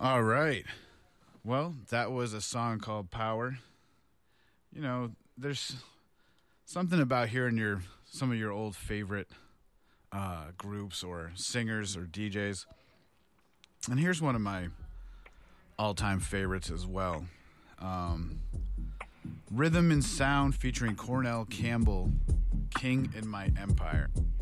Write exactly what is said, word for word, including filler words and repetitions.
All right. Well, that was a song called Power. You know, there's something about hearing your some of your old favorite uh, groups or singers or D Js. And here's one of my all-time favorites as well. Um, Rhythm and Sound featuring Cornell Campbell, King in My Empire.